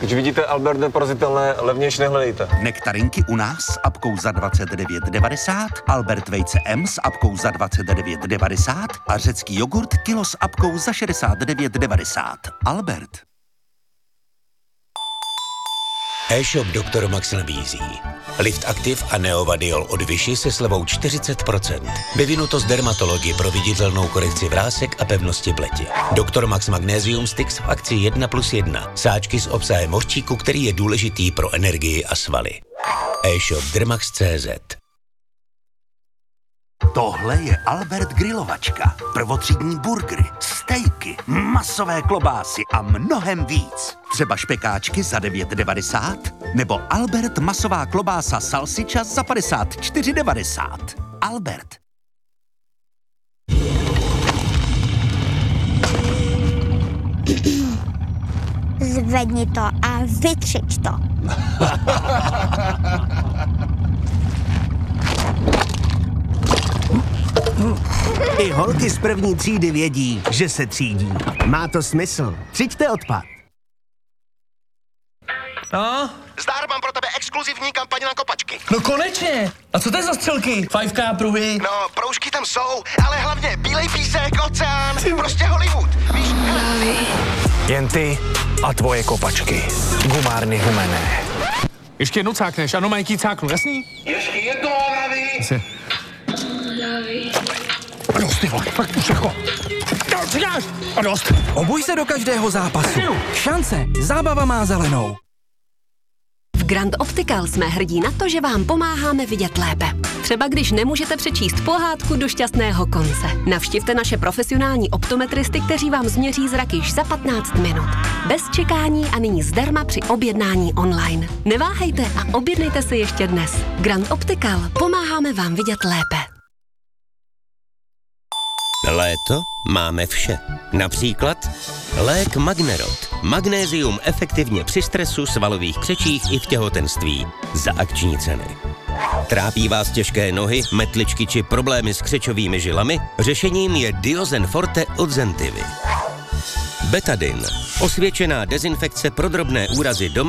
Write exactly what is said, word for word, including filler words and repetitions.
Když vidíte Albert neporazitelné, levnější nehledejte. Nektarinky u nás s apkou za dvacet devět devadesát, Albert vejce M s apkou za dvacet devět devadesát a řecký jogurt kilo s apkou za šedesát devět devadesát. Albert. E-shop doktor Max nabízí Lift Active a Neovadiol od Vichy se slevou čtyřicet procent. Vyvinuto z dermatologie pro viditelnou korekci vrásek a pevnosti pleti. doktor Max Magnesium Sticks v akci jedna plus jedna. Sáčky s obsahem hořčíku, který je důležitý pro energii a svaly. E-shop dermax tečka cé zet. Tohle je Albert grilovačka. Prvotřídní burgery, stejky, masové klobásy a mnohem víc. Třeba špekáčky za devět devadesát nebo Albert masová klobása salsiča za padesát čtyři devadesát. Albert. Zvedni to a vytřič to. I holky z první třídy vědí, že se třídí. Má to smysl. Třiďte odpad. No? Zdár, mám pro tebe exkluzivní kampaň na kopačky. No konečně! A co to je za střelky? five K pruhy? No, proužky tam jsou, ale hlavně bílej písek, oceán, prostě Hollywood. Víš, hele. Jen ty a tvoje kopačky. Gumárny humené. Ještě jednou cákneš, ano, Majký, cáknu, jasný? Ještě jednou, hlavy. A dost, ty vole, fakt už jako. No, co děláš? A dost. Obuj se do každého zápasu. Šance, zábava má zelenou. V Grand Optical jsme hrdí na to, že vám pomáháme vidět lépe. Třeba když nemůžete přečíst pohádku do šťastného konce. Navštivte naše profesionální optometristy, kteří vám změří zrak již za patnáct minut. Bez čekání a nyní zdarma při objednání online. Neváhejte a objednejte si ještě dnes. Grand Optical. Pomáháme vám vidět lépe. Léto máme vše. Například lék Magnerot. Magnézium efektivně při stresu, svalových křečích i v těhotenství. Za akční ceny. Trápí vás těžké nohy, metličky či problémy s křečovými žilami? Řešením je Diozen Forte od Zentivy. Betadin. Osvědčená dezinfekce pro drobné úrazy doma